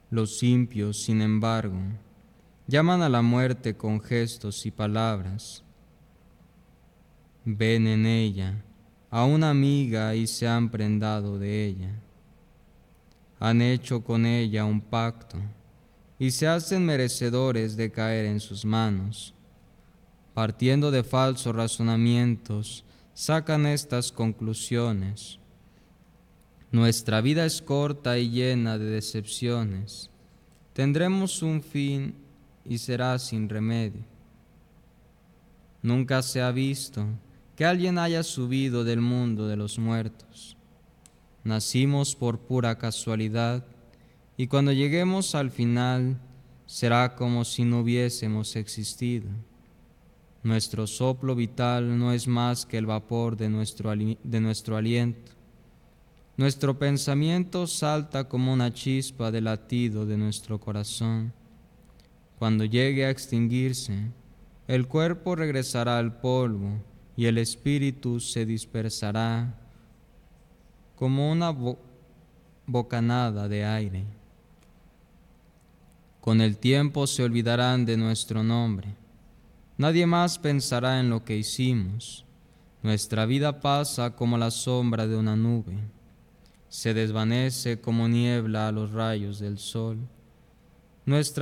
Los impios, sin embargo, llaman a la muerte con gestos y palabras. Ven en ella a una amiga y se han prendado de ella. Han hecho con ella un pacto y se hacen merecedores de caer en sus manos. Partiendo de falsos razonamientos, sacan estas conclusiones. Nuestra vida es corta y llena de decepciones. Tendremos un fin y será sin remedio. Nunca se ha visto que alguien haya subido del mundo de los muertos. Nacimos por pura casualidad y cuando lleguemos al final será como si no hubiésemos existido. Nuestro soplo vital no es más que el vapor de nuestro aliento. Nuestro pensamiento salta como una chispa del latido de nuestro corazón. Cuando llegue a extinguirse, el cuerpo regresará al polvo y el espíritu se dispersará como una bocanada de aire. Con el tiempo se olvidarán de nuestro nombre. Nadie más pensará en lo que hicimos. Nuestra vida pasa como la sombra de una nube. Se desvanece como niebla a los rayos del sol. Nuestra